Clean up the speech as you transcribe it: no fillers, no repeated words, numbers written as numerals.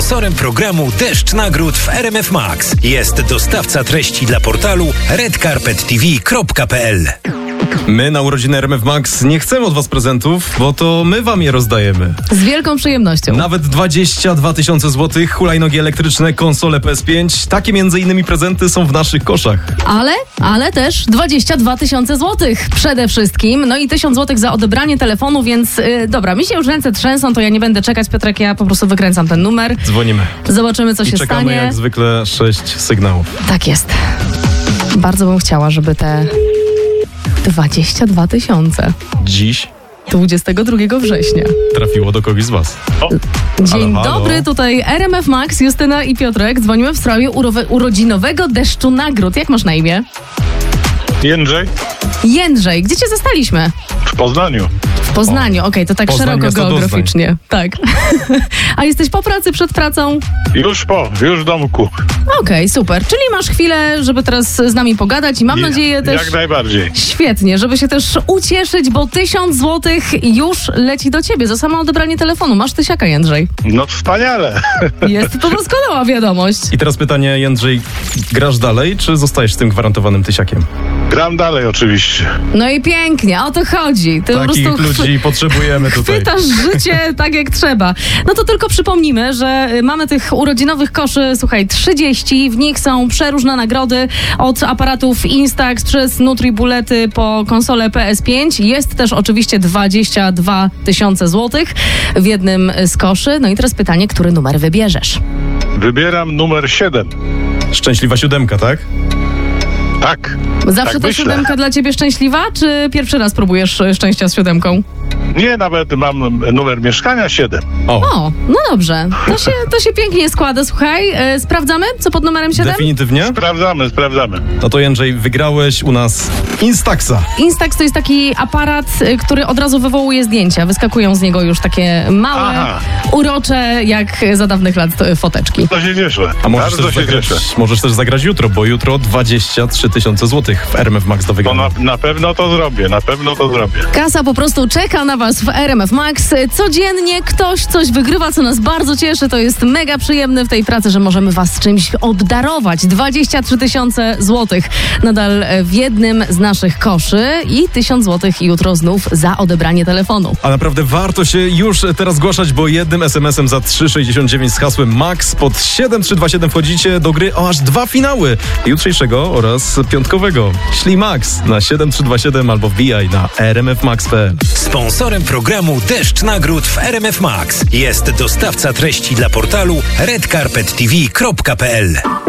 Sponsorem programu Deszcz Nagród w RMF Max jest dostawca treści dla portalu redcarpettv.pl. My na urodziny RMF Max nie chcemy od was prezentów, bo to my wam je rozdajemy. Z wielką przyjemnością. Nawet 22 000 złotych, hulajnogi elektryczne, konsole PS5. Takie między innymi prezenty są w naszych koszach. Ale też 22 000 złotych przede wszystkim. No i 1000 złotych za odebranie telefonu, więc dobra, mi się już ręce trzęsą, to ja nie będę czekać, Piotrek, ja po prostu wykręcam ten numer. Dzwonimy. Zobaczymy, co się czekamy stanie. jak zwykle 6 sygnałów. Tak jest. Bardzo bym chciała, żeby te 22 000 Dziś 22 września. trafiło do kogoś z was. Dzień Halo. dobry, tutaj RMF Max, Justyna i Piotrek. Dzwonimy w sprawie urodzinowego deszczu nagród. Jak masz na imię? Jędrzej. Gdzie cię zastaliśmy? W Poznaniu. W Poznaniu. Okej, to tak Poznań, szeroko miasto geograficznie. Tak. A jesteś po pracy, przed pracą? Już w domku. Okej, super. Czyli masz chwilę, żeby teraz z nami pogadać i mam nadzieję też... Jak najbardziej. Świetnie, żeby się też ucieszyć, bo 1000 złotych już leci do ciebie za samo odebranie telefonu. Masz tysiaka, Jędrzej. No wspaniale. Jest to doskonała wiadomość. I teraz pytanie, Jędrzej, grasz dalej, czy zostajesz z tym gwarantowanym tysiakiem? Gram dalej oczywiście. No i pięknie, o to chodzi. Ty po Takich prostu ludzi potrzebujemy tutaj. chwytasz życie tak jak trzeba. No to tylko przypomnimy, że mamy tych urodzinowych koszy, słuchaj, 30. W nich są przeróżne nagrody od aparatów Instax przez Nutribulety po konsolę PS5. Jest też oczywiście 22 000 złotych w jednym z koszy. No i teraz pytanie, który numer wybierzesz? Wybieram numer 7. Szczęśliwa 7, tak? Tak. Zawsze tak ta myślę. 7 dla ciebie szczęśliwa, czy pierwszy raz próbujesz szczęścia z 7? Nie, nawet mam numer mieszkania 7. O, no dobrze. To się pięknie składa, słuchaj. Sprawdzamy, co pod numerem 7? Definitywnie? Sprawdzamy. No to Jędrzej, wygrałeś u nas Instaxa. Instax to jest taki aparat, który od razu wywołuje zdjęcia. Wyskakują z niego już takie małe, Aha. urocze, jak za dawnych lat foteczki. To się cieszę. A możesz też zagrać jutro, bo jutro 23 000 złotych w RMF Max do To wygrania. na pewno to zrobię. Kasa po prostu czeka na was w RMF Max. Codziennie ktoś coś wygrywa, co nas bardzo cieszy. To jest mega przyjemne w tej pracy, że możemy was czymś obdarować. 23 000 złotych nadal w jednym z naszych koszy i 1000 złotych jutro znów za odebranie telefonu. A naprawdę warto się już teraz zgłaszać, bo jednym SMS-em za 3,69 z hasłem MAX pod 7327 wchodzicie do gry o aż 2 finały jutrzejszego oraz piątkowego. Ślij MAX na 7327 albo wbijaj na rmfmax.pl. Sponsorem programu Deszcz Nagród w RMF Max jest dostawca treści dla portalu redcarpettv.pl.